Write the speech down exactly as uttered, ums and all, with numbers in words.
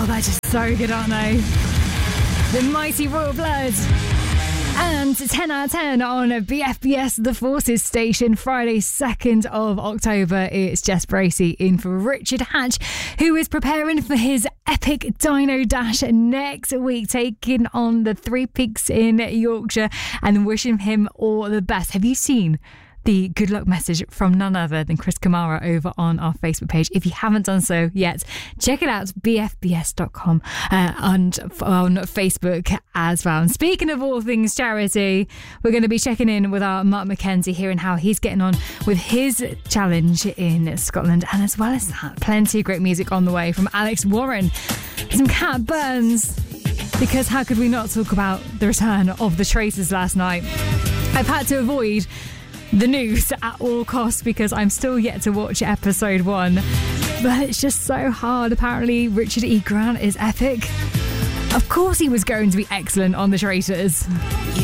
Oh, they're just so good, aren't they? The mighty Royal Blood. And ten out of ten on B F B S The Forces station, Friday second of October. It's Jess Bracey in for Richard Hatch, who is preparing for his epic Dino Dash next week, taking on the Three Peaks in Yorkshire, and wishing him all the best. Have you seen the good luck message from none other than Chris Kamara over on our Facebook page? If you haven't done so yet, check it out, b f b s dot com, uh, and on Facebook as well. And speaking of all things charity, we're going to be checking in with our Mark McKenzie, hearing how he's getting on with his challenge in Scotland. And as well as that, plenty of great music on the way from Alex Warren, some Cat Burns, because how could we not talk about the return of the Tracers last night? I've had to avoid the news at all costs because I'm still yet to watch episode one, but it's just so hard. Apparently Richard E. Grant is epic. Of course he was going to be excellent on the Traitors.